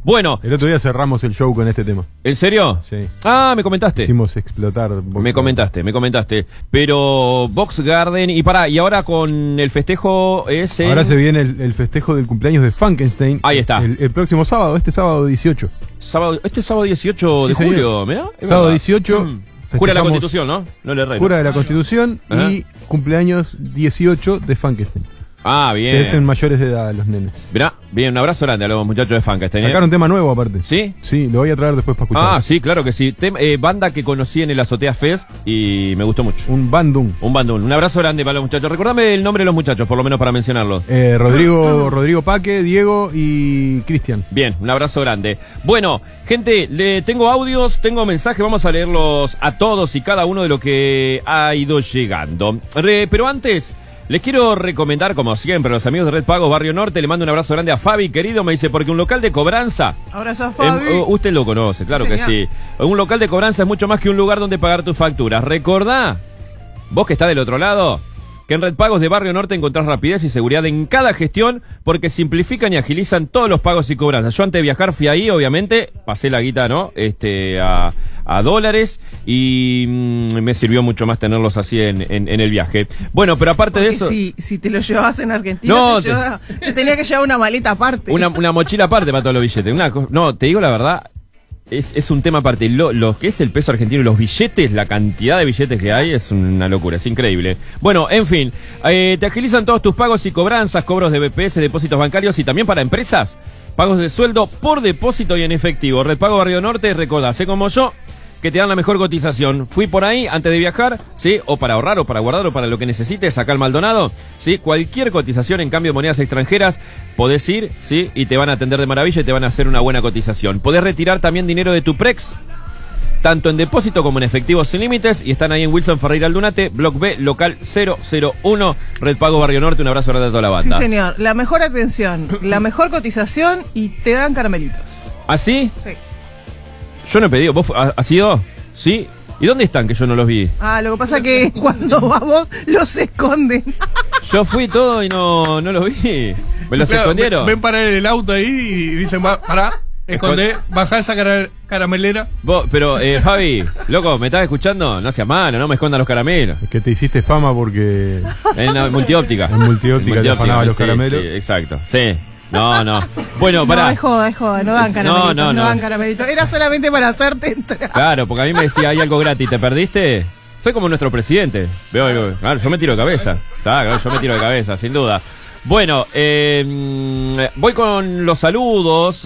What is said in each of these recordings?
Bueno. El otro día cerramos el show con este tema. ¿En serio? Sí. Ah, me comentaste. Hicimos explotar Box Me comentaste. Pero Box Garden, y ahora con el festejo es Ahora se viene el festejo del cumpleaños de Funkenstein. Ahí está. El próximo sábado, este sábado 18. Este sábado 18 de Sí, julio, mirá. Sábado 18. Jura la Constitución, ¿no? No le erré. Jura de la Constitución Ajá. y cumpleaños 18 de Funkenstein. Ah, bien. Se hacen mayores de edad los nenes. Mirá, bien, un abrazo grande a los muchachos de Funkenstein. Sacaron tema nuevo aparte. ¿Sí? Sí, lo voy a traer después para escuchar. Ah, sí, claro que sí. Banda que conocí en el Azotea Fest y me gustó mucho. Un bandung. Un bandún. Un abrazo grande para los muchachos. Recordame el nombre de los muchachos, por lo menos para mencionarlos. Rodrigo Paque, Diego y Cristian. Bien, un abrazo grande. Bueno, gente, tengo audios, tengo mensajes, vamos a leerlos a todos y cada uno de lo que ha ido llegando. Pero antes, les quiero recomendar, como siempre, a los amigos de Red Pagos Barrio Norte. Le mando un abrazo grande a Fabi, querido. Me dice, porque un local de cobranza... Abrazo a Fabi. Usted lo conoce, claro que sí. Un local de cobranza es mucho más que un lugar donde pagar tus facturas. Recordá, vos que estás del otro lado, que en Red Pagos de Barrio Norte encontrás rapidez y seguridad en cada gestión porque simplifican y agilizan todos los pagos y cobranzas. Yo antes de viajar fui ahí, obviamente, pasé la guita, ¿no? A dólares y me sirvió mucho más tenerlos así en el viaje. Bueno, pero aparte porque de eso... Si te lo llevabas en Argentina, No, te tenía que llevar una maleta aparte. Una mochila aparte para todos los billetes. No, te digo la verdad... Es un tema aparte. Lo que es el peso argentino y los billetes, la cantidad de billetes que hay es una locura, es increíble. Bueno, en fin, te agilizan todos tus pagos y cobranzas, cobros de BPS, depósitos bancarios y también para empresas, pagos de sueldo por depósito y en efectivo. Red Pago Barrio Norte, recordá, sé como yo, que te dan la mejor cotización. Fui por ahí antes de viajar, ¿sí? O para ahorrar, o para guardar, o para lo que necesites, acá al Maldonado, ¿sí? Cualquier cotización en cambio de monedas extranjeras, podés ir, ¿sí? Y te van a atender de maravilla y te van a hacer una buena cotización. Podés retirar también dinero de tu Prex, tanto en depósito como en efectivo sin límites, y están ahí en Wilson Ferreira Aldunate, Block B, local 001, Red Pago Barrio Norte. Un abrazo grande a toda la banda. Sí, señor. La mejor atención, la mejor cotización y te dan caramelitos. ¿Ah, sí? Sí. Yo no he pedido. ¿Vos has ido? ¿Sí? ¿Y dónde están que yo no los vi? Ah, lo que pasa es que cuando vamos los esconden. Yo fui todo y no los vi. ¿Me los escondieron? Ven parar el auto ahí y dicen, pará, escondé, bajá esa caramelera. Pero, Fabi, loco, ¿me estás escuchando? No seas malo, no me escondan los caramelos. Es que te hiciste fama porque... En Multióptica. En Multióptica te afanaba los caramelos. Sí, exacto. Sí. No. Bueno, pará. No, es joda, no dan caramelitos. No dan caramelitos. Era solamente para hacerte entrar. Claro, porque a mí me decía, hay algo gratis, ¿te perdiste? Soy como nuestro presidente. Claro, yo me tiro de cabeza. Claro, yo me tiro de cabeza, sin duda. Bueno, voy con los saludos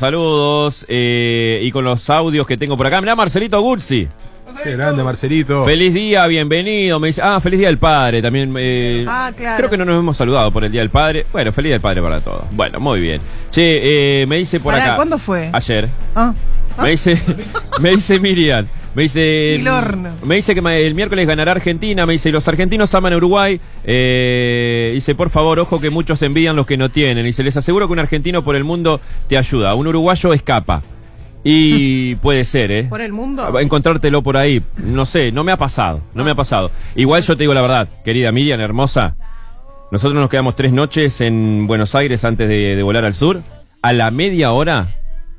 y con los audios que tengo por acá. Mirá, Marcelito Guzzi. Qué grande, Marcelito. Feliz día, bienvenido. Me dice, feliz día del padre también. Claro. Creo que no nos hemos saludado por el día del padre. Bueno, feliz día del padre para todos. Bueno, muy bien. Che, me dice por acá. ¿Cuándo fue? Ayer. Me dice Miriam. Me dice. El horno. Me dice que el miércoles ganará Argentina. Me dice, los argentinos aman a Uruguay. Dice, por favor, ojo que muchos envidian los que no tienen. Dice, les aseguro que un argentino por el mundo te ayuda. Un uruguayo escapa. Y puede ser, ¿Por el mundo? Encontrártelo por ahí. No sé, no me ha pasado. Igual yo te digo la verdad, querida Miriam, hermosa. Nosotros nos quedamos 3 noches en Buenos Aires antes de volar al sur. A la media hora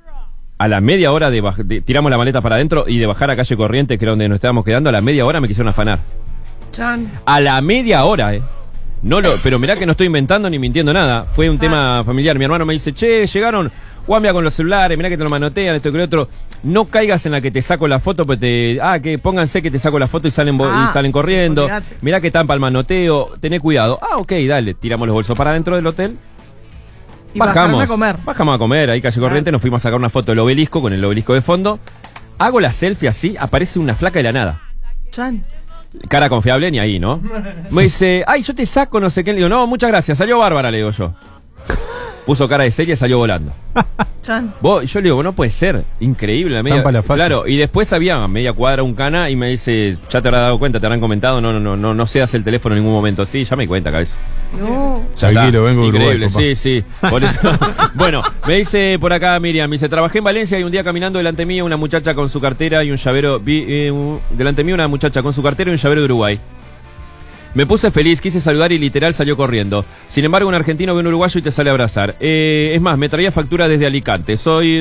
tiramos la maleta para adentro y de bajar a calle Corrientes, que era donde nos estábamos quedando, a la media hora me quisieron afanar. A la media hora, pero mirá que no estoy inventando ni mintiendo nada. Fue un tema familiar. Mi hermano me dice, che, llegaron guambia con los celulares, mirá que te lo manotean, esto que lo otro. No caigas en la que te saco la foto, pues que pónganse que te saco la foto y salen corriendo. Sí, mirá que están para el manoteo, tené cuidado. Ok, dale, tiramos los bolsos para adentro del hotel. Y bajamos a comer, ahí calle Corriente, nos fuimos a sacar una foto del obelisco, con el obelisco de fondo. Hago la selfie así, aparece una flaca de la nada. Cara confiable, ni ahí, ¿no? Me dice, yo te saco, no sé qué. Le digo, no, muchas gracias, salió bárbara, le digo yo. Puso cara de serie y salió volando. Yo le digo, no puede ser, increíble la media. Claro, y después había a media cuadra un cana y me dice, ya te habrás dado cuenta, te habrán comentado, no cedas el teléfono en ningún momento. Sí, ya me di cuenta, cabeza. No. Tranquilo, vengo increíble, Uruguay, sí, por eso. Bueno, me dice por acá Miriam, me dice, trabajé en Valencia y un día caminando delante mío una muchacha con su cartera y un llavero, delante mío una muchacha con su cartera y un llavero de Uruguay. Me puse feliz, quise saludar y literal salió corriendo. Sin embargo, un argentino ve un uruguayo y te sale a abrazar. Es más, me traía factura desde Alicante. Soy